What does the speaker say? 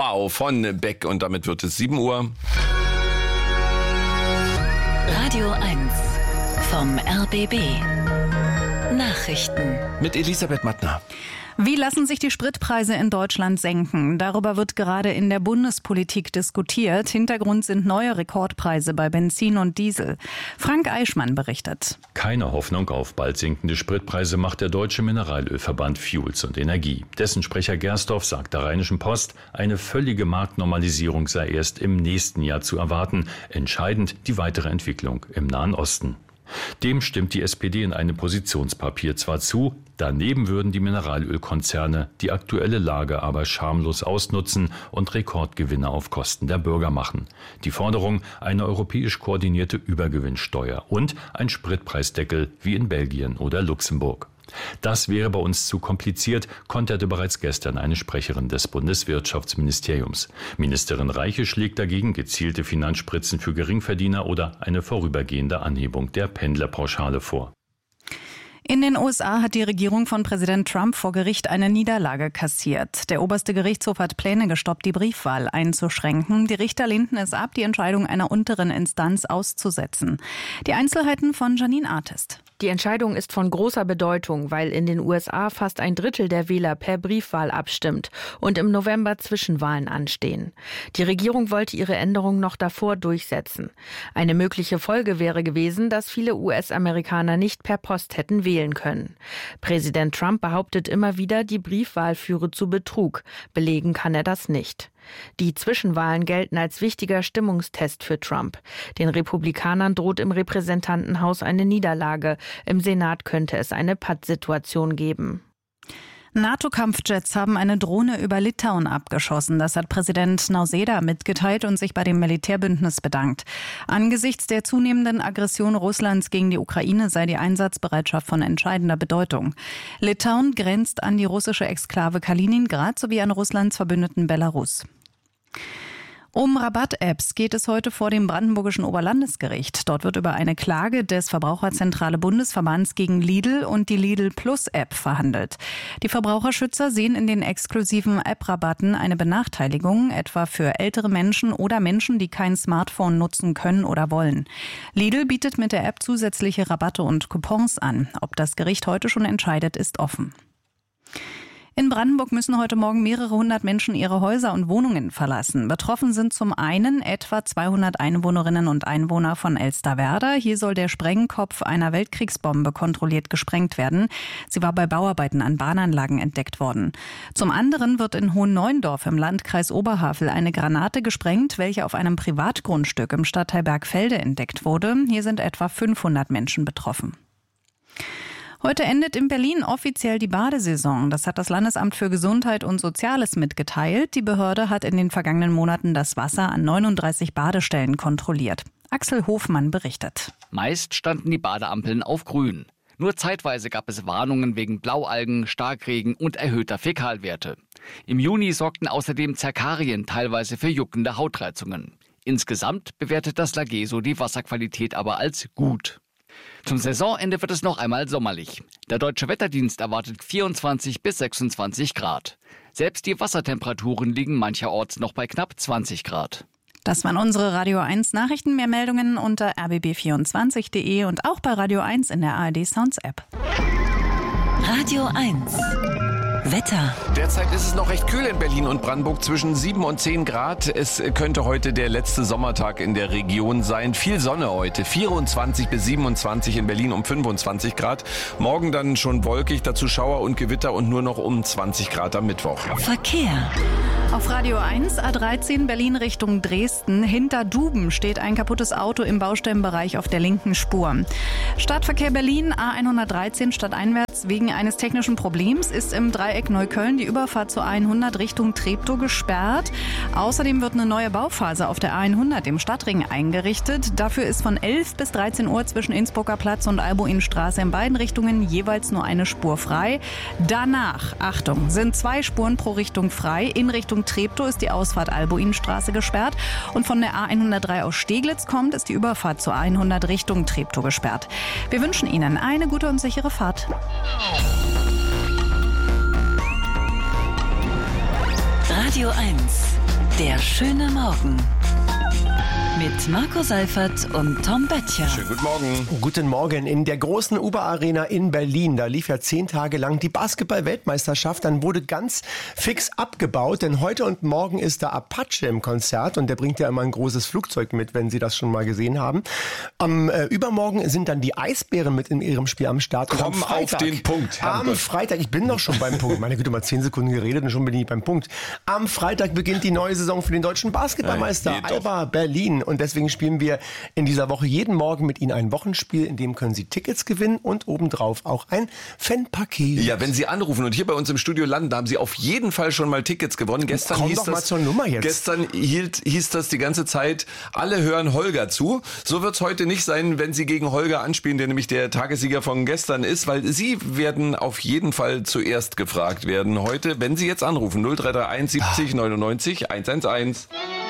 Wow von Beck und damit wird es 7 Uhr. Radio 1 vom RBB. Nachrichten. Mit Elisabeth Mattner. Wie lassen sich die Spritpreise in Deutschland senken? Darüber wird gerade in der Bundespolitik diskutiert. Hintergrund sind neue Rekordpreise bei Benzin und Diesel. Frank Eichmann berichtet. Keine Hoffnung auf bald sinkende Spritpreise macht der Deutsche Mineralölverband Fuels und Energie. Dessen Sprecher Gersdorf sagt der Rheinischen Post, eine völlige Marktnormalisierung sei erst im nächsten Jahr zu erwarten. Entscheidend die weitere Entwicklung im Nahen Osten. Dem stimmt die SPD in einem Positionspapier zwar zu, daneben würden die Mineralölkonzerne die aktuelle Lage aber schamlos ausnutzen und Rekordgewinne auf Kosten der Bürger machen. Die Forderung, eine europäisch koordinierte Übergewinnsteuer und ein Spritpreisdeckel wie in Belgien oder Luxemburg. Das wäre bei uns zu kompliziert, konterte bereits gestern eine Sprecherin des Bundeswirtschaftsministeriums. Ministerin Reiche schlägt dagegen gezielte Finanzspritzen für Geringverdiener oder eine vorübergehende Anhebung der Pendlerpauschale vor. In den USA hat die Regierung von Präsident Trump vor Gericht eine Niederlage kassiert. Der oberste Gerichtshof hat Pläne gestoppt, die Briefwahl einzuschränken. Die Richter lehnten es ab, die Entscheidung einer unteren Instanz auszusetzen. Die Einzelheiten von Janine Artist. Die Entscheidung ist von großer Bedeutung, weil in den USA fast ein Drittel der Wähler per Briefwahl abstimmt und im November Zwischenwahlen anstehen. Die Regierung wollte ihre Änderung noch davor durchsetzen. Eine mögliche Folge wäre gewesen, dass viele US-Amerikaner nicht per Post hätten wählen können. Präsident Trump behauptet immer wieder, die Briefwahl führe zu Betrug. Belegen kann er das nicht. Die Zwischenwahlen gelten als wichtiger Stimmungstest für Trump. Den Republikanern droht im Repräsentantenhaus eine Niederlage. Im Senat könnte es eine Pattsituation geben. NATO-Kampfjets haben eine Drohne über Litauen abgeschossen. Das hat Präsident Nausėda mitgeteilt und sich bei dem Militärbündnis bedankt. Angesichts der zunehmenden Aggression Russlands gegen die Ukraine sei die Einsatzbereitschaft von entscheidender Bedeutung. Litauen grenzt an die russische Exklave Kaliningrad sowie an Russlands Verbündeten Belarus. Um Rabatt-Apps geht es heute vor dem Brandenburgischen Oberlandesgericht. Dort wird über eine Klage des Verbraucherzentrale Bundesverbands gegen Lidl und die Lidl Plus-App verhandelt. Die Verbraucherschützer sehen in den exklusiven App-Rabatten eine Benachteiligung, etwa für ältere Menschen oder Menschen, die kein Smartphone nutzen können oder wollen. Lidl bietet mit der App zusätzliche Rabatte und Coupons an. Ob das Gericht heute schon entscheidet, ist offen. In Brandenburg müssen heute Morgen mehrere hundert Menschen ihre Häuser und Wohnungen verlassen. Betroffen sind zum einen etwa 200 Einwohnerinnen und Einwohner von Elsterwerda. Hier soll der Sprengkopf einer Weltkriegsbombe kontrolliert gesprengt werden. Sie war bei Bauarbeiten an Bahnanlagen entdeckt worden. Zum anderen wird in Hohenneuendorf im Landkreis Oberhavel eine Granate gesprengt, welche auf einem Privatgrundstück im Stadtteil Bergfelde entdeckt wurde. Hier sind etwa 500 Menschen betroffen. Heute endet in Berlin offiziell die Badesaison. Das hat das Landesamt für Gesundheit und Soziales mitgeteilt. Die Behörde hat in den vergangenen Monaten das Wasser an 39 Badestellen kontrolliert. Axel Hofmann berichtet. Meist standen die Badeampeln auf grün. Nur zeitweise gab es Warnungen wegen Blaualgen, Starkregen und erhöhter Fäkalwerte. Im Juni sorgten außerdem Zerkarien teilweise für juckende Hautreizungen. Insgesamt bewertet das LAGESO die Wasserqualität aber als gut. Zum Saisonende wird es noch einmal sommerlich. Der Deutsche Wetterdienst erwartet 24 bis 26 Grad. Selbst die Wassertemperaturen liegen mancherorts noch bei knapp 20 Grad. Das waren unsere Radio 1 Nachrichten. Mehr Meldungen unter rbb24.de und auch bei Radio 1 in der ARD Sounds App. Radio 1 Wetter. Derzeit ist es noch recht kühl in Berlin und Brandenburg, zwischen 7 und 10 Grad. Es könnte heute der letzte Sommertag in der Region sein. Viel Sonne heute, 24 bis 27 in Berlin um 25 Grad. Morgen dann schon wolkig, dazu Schauer und Gewitter und nur noch um 20 Grad am Mittwoch. Verkehr. Auf Radio 1, A13 Berlin Richtung Dresden. Hinter Duben steht ein kaputtes Auto im Baustellenbereich auf der linken Spur. Stadtverkehr Berlin, A113 stadteinwärts. Wegen eines technischen Problems ist im Dreieck Neukölln die Überfahrt zur A100 Richtung Treptow gesperrt. Außerdem wird eine neue Bauphase auf der A100 im Stadtring eingerichtet. Dafür ist von 11 bis 13 Uhr zwischen Innsbrucker Platz und Albuinstraße in beiden Richtungen jeweils nur eine Spur frei. Danach, Achtung, sind 2 Spuren pro Richtung frei. In Richtung Treptow ist die Ausfahrt Albuinstraße gesperrt und von der A103 aus Steglitz kommt, ist die Überfahrt zur A100 Richtung Treptow gesperrt. Wir wünschen Ihnen eine gute und sichere Fahrt. Radio 1 Der schöne Morgen. Mit Marco Seifert und Tom Böttcher. Schönen guten Morgen. Guten Morgen. In der großen Uber-Arena in Berlin, da lief ja 10 Tage lang die Basketball-Weltmeisterschaft. Dann wurde ganz fix abgebaut, denn heute und morgen ist der Apache im Konzert und der bringt ja immer ein großes Flugzeug mit, wenn Sie das schon mal gesehen haben. Am Übermorgen sind dann die Eisbären mit in ihrem Spiel am Start. Komm auf den Punkt. Am Freitag, ich bin doch schon beim Punkt. Meine Güte, mal 10 Sekunden geredet und schon bin ich beim Punkt. Am Freitag beginnt die neue Saison für den deutschen Basketballmeister Alba Berlin. Und deswegen spielen wir in dieser Woche jeden Morgen mit Ihnen ein Wochenspiel, in dem können Sie Tickets gewinnen und obendrauf auch ein Fanpaket. Ja, wenn Sie anrufen und hier bei uns im Studio landen, da haben Sie auf jeden Fall schon mal Tickets gewonnen. Gestern Komm hieß doch das, mal zur Nummer jetzt. Gestern hieß das die ganze Zeit, alle hören Holger zu. So wird es heute nicht sein, wenn Sie gegen Holger anspielen, der nämlich der Tagessieger von gestern ist, weil Sie werden auf jeden Fall zuerst gefragt werden heute, wenn Sie jetzt anrufen. 0331 70 99 111.